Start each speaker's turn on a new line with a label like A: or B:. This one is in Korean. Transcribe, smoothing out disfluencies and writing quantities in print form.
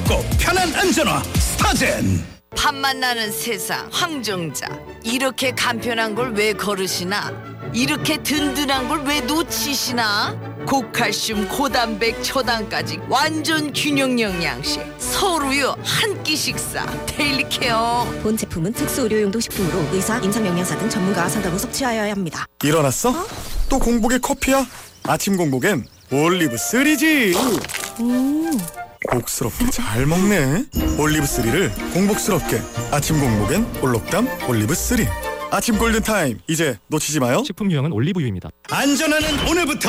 A: 부드럽고 편한 안전화 스타젠.
B: 밥맛 나는 세상 황정자. 이렇게 간편한 걸 왜 거르시나? 이렇게 든든한 걸 왜 놓치시나? 고칼슘 고단백 초당까지 완전 균형 영양식 서울우유 한 끼 식사 데일리케어.
C: 본 제품은 특수 의료용도 식품으로 의사, 임상영양사 등 전문가와 상담 후 섭취하여야 합니다.
D: 일어났어? 또 공복에 커피야? 아침 공복엔 올리브3지. 복스럽게 잘 먹네. 올리브3를 공복스럽게. 아침 공복엔 올록담 올리브3. 아침 골든타임 이제 놓치지 마요.
E: 식품 유형은 올리브유입니다.
A: 안전하는 오늘부터